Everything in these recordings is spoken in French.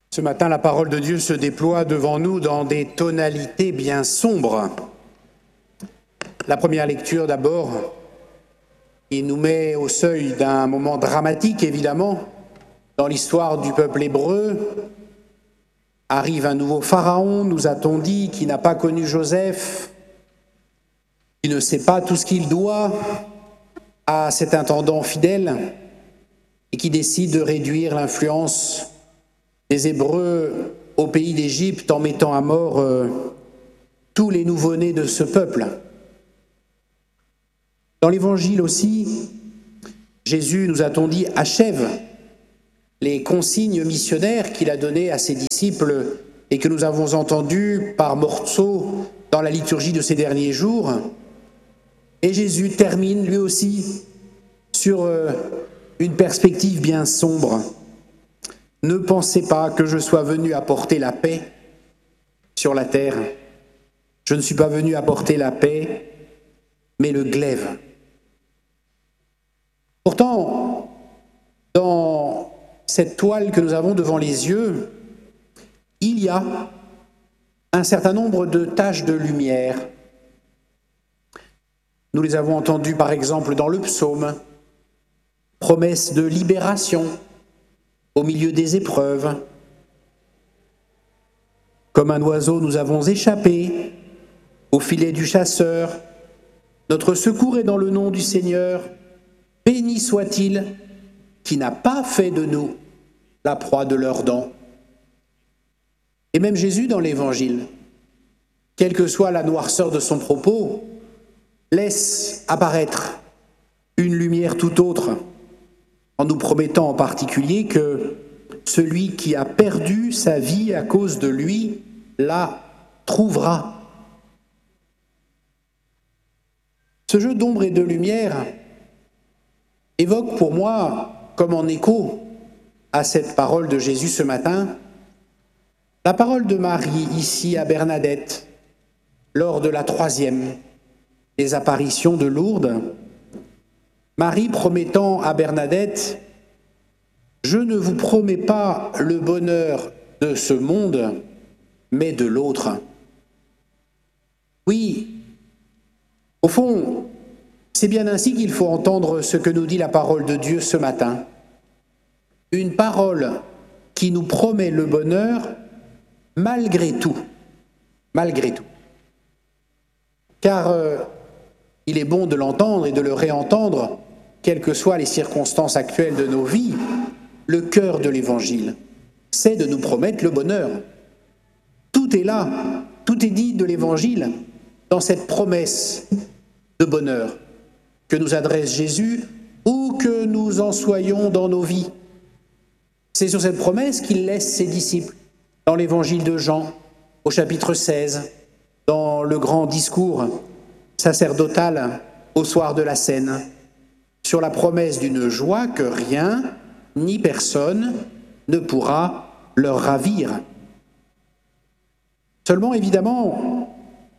Ce matin, la parole de Dieu se déploie devant nous dans des tonalités bien sombres. La première lecture d'abord, il nous met au seuil d'un moment dramatique, évidemment, dans l'histoire du peuple hébreu. Arrive un nouveau pharaon, nous a-t-on dit, qui n'a pas connu Joseph, qui ne sait pas tout ce qu'il doit à cet intendant fidèle et qui décide de réduire l'influence des Hébreux au pays d'Égypte en mettant à mort tous les nouveau-nés de ce peuple. Dans l'Évangile aussi, Jésus, nous a-t-on dit, achève les consignes missionnaires qu'il a données à ses disciples et que nous avons entendues par morceaux dans la liturgie de ces derniers jours. Et Jésus termine lui aussi sur une perspective bien sombre. Ne pensez pas que je sois venu apporter la paix sur la terre. Je ne suis pas venu apporter la paix, mais le glaive. Pourtant, dans cette toile que nous avons devant les yeux, il y a un certain nombre de taches de lumière. Nous les avons entendues par exemple dans le psaume, promesse de libération au milieu des épreuves. Comme un oiseau, nous avons échappé au filet du chasseur. Notre secours est dans le nom du Seigneur. Béni soit-il qui n'a pas fait de nous la proie de leurs dents. Et même Jésus dans l'Évangile, quelle que soit la noirceur de son propos, laisse apparaître une lumière tout autre, en nous promettant en particulier que celui qui a perdu sa vie à cause de lui la trouvera. Ce jeu d'ombre et de lumière évoque pour moi, comme en écho à cette parole de Jésus ce matin, la parole de Marie ici à Bernadette, lors de la 3e des apparitions de Lourdes. Marie promettant à Bernadette « Je ne vous promets pas le bonheur de ce monde, mais de l'autre. » Oui, au fond, c'est bien ainsi qu'il faut entendre ce que nous dit la parole de Dieu ce matin. Une parole qui nous promet le bonheur malgré tout. Malgré tout. Car il est bon de l'entendre et de le réentendre, quelles que soient les circonstances actuelles de nos vies. Le cœur de l'Évangile, c'est de nous promettre le bonheur. Tout est là, tout est dit de l'Évangile dans cette promesse de bonheur que nous adresse Jésus, où que nous en soyons dans nos vies. C'est sur cette promesse qu'il laisse ses disciples dans l'Évangile de Jean, au chapitre 16, dans le grand discours sacerdotal au soir de la Cène, sur la promesse d'une joie que rien ni personne ne pourra leur ravir. Seulement, évidemment,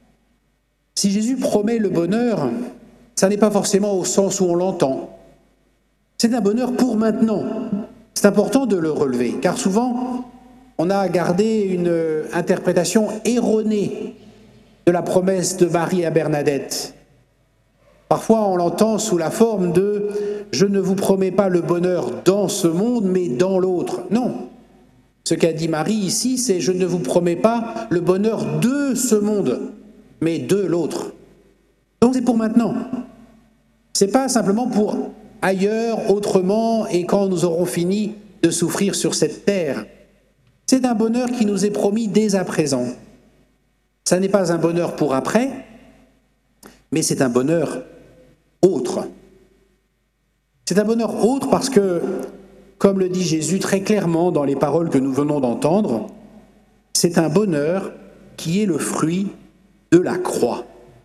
si Jésus promet le bonheur, ça n'est pas forcément au sens où on l'entend. C'est un bonheur pour maintenant. C'est important de le relever, car souvent, on a gardé une interprétation erronée de la promesse de Marie à Bernadette. Parfois, on l'entend sous la forme de « je ne vous promets pas le bonheur dans ce monde, mais dans l'autre ». Non. Ce qu'a dit Marie ici, c'est « je ne vous promets pas le bonheur de ce monde, mais de l'autre ». Donc c'est pour maintenant. C'est pas simplement pour ailleurs, autrement, et quand nous aurons fini de souffrir sur cette terre. C'est un bonheur qui nous est promis dès à présent. Ça n'est pas un bonheur pour après, mais c'est un bonheur autre. C'est un bonheur autre parce que, comme le dit Jésus très clairement dans les paroles que nous venons d'entendre, c'est un bonheur qui est le fruit de la croix.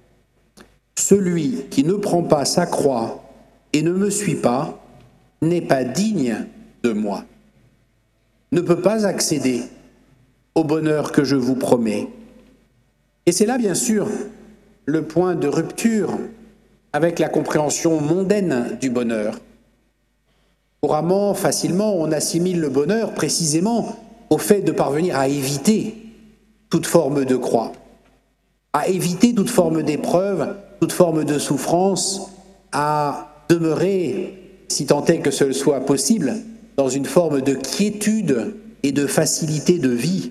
Celui qui ne prend pas sa croix et ne me suit pas n'est pas digne de moi, ne peut pas accéder au bonheur que je vous promets. Et c'est là, bien sûr, le point de rupture avec la compréhension mondaine du bonheur. Couramment, facilement, on assimile le bonheur précisément au fait de parvenir à éviter toute forme de croix, à éviter toute forme d'épreuve, toute forme de souffrance, à demeurer, si tant est que ce soit possible, dans une forme de quiétude et de facilité de vie.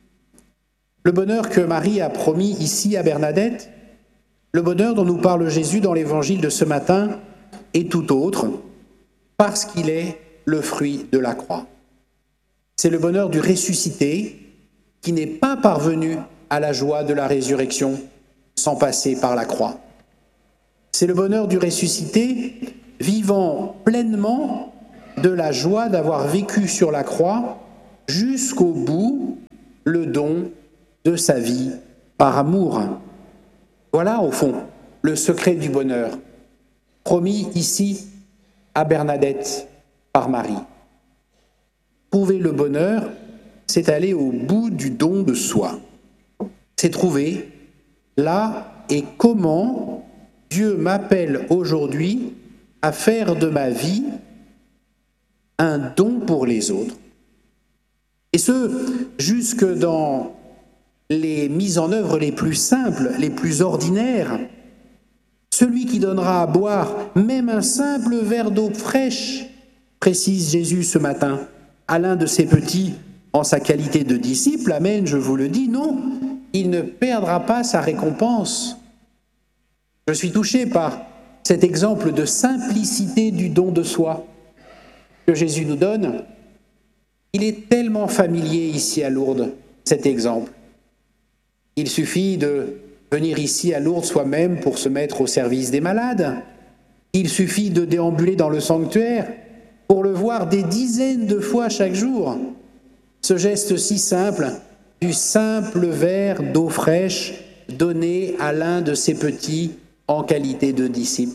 Le bonheur que Marie a promis ici à Bernadette, le bonheur dont nous parle Jésus dans l'évangile de ce matin, est tout autre, parce qu'il est le fruit de la croix. C'est le bonheur du ressuscité qui n'est pas parvenu à la joie de la résurrection sans passer par la croix. C'est le bonheur du ressuscité vivant pleinement de la joie d'avoir vécu sur la croix jusqu'au bout le don de sa vie par amour. Voilà, au fond, le secret du bonheur, promis ici à Bernadette par Marie. Trouver le bonheur, c'est aller au bout du don de soi. C'est trouver là et comment Dieu m'appelle aujourd'hui à faire de ma vie un don pour les autres. Et ce, jusque dans les mises en œuvre les plus simples, les plus ordinaires. Celui qui donnera à boire même un simple verre d'eau fraîche, précise Jésus ce matin, à l'un de ses petits en sa qualité de disciple, amen, je vous le dis, non, il ne perdra pas sa récompense. Je suis touché par cet exemple de simplicité du don de soi que Jésus nous donne. Il est tellement familier ici à Lourdes, cet exemple. Il suffit de venir ici à Lourdes soi-même pour se mettre au service des malades. Il suffit de déambuler dans le sanctuaire pour le voir des dizaines de fois chaque jour. Ce geste si simple, du simple verre d'eau fraîche donné à l'un de ses petits en qualité de disciple.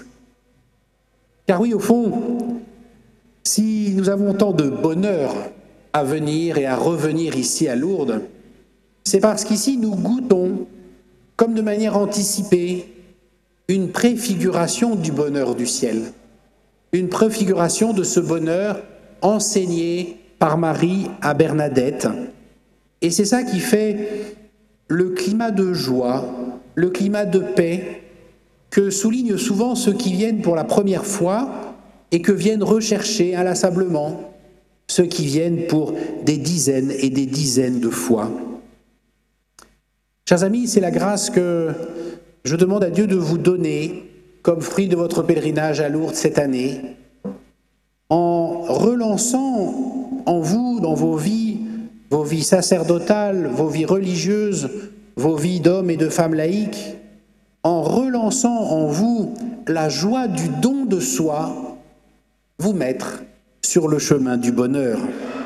Car oui, au fond, si nous avons tant de bonheur à venir et à revenir ici à Lourdes, c'est parce qu'ici nous goûtons, comme de manière anticipée, une préfiguration du bonheur du ciel, une préfiguration de ce bonheur enseigné par Marie à Bernadette. Et c'est ça qui fait le climat de joie, le climat de paix que soulignent souvent ceux qui viennent pour la première fois et que viennent rechercher inlassablement ceux qui viennent pour des dizaines et des dizaines de fois. Chers amis, c'est la grâce que je demande à Dieu de vous donner comme fruit de votre pèlerinage à Lourdes cette année, en relançant en vous, dans vos vies sacerdotales, vos vies religieuses, vos vies d'hommes et de femmes laïques, en relançant en vous la joie du don de soi, vous mettre sur le chemin du bonheur.